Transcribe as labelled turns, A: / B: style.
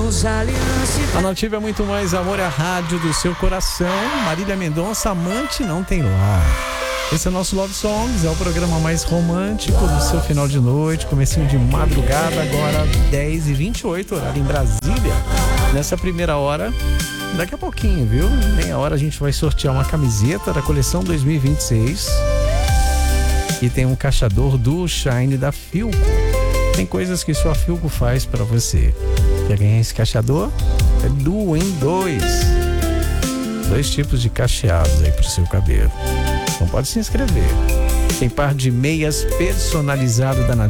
A: Fizemos aliança.
B: A Nativa é muito mais amor, é a rádio do seu coração. Marília Mendonça, amante não tem lar. Esse é o nosso Love Songs, é o programa mais romântico do seu final de noite, comecinho de madrugada, agora 10h28, horário em Brasília. Nessa primeira hora, daqui a pouquinho, viu? Meia hora a gente vai sortear uma camiseta da coleção 2026. E tem um caixador do Shine da Philco. Tem coisas que só a Philco faz pra você. Quer ganhar esse cacheador? É duo em dois. 2 tipos de cacheados aí pro seu cabelo. Então pode se inscrever. Tem par de meias personalizado da Nativa.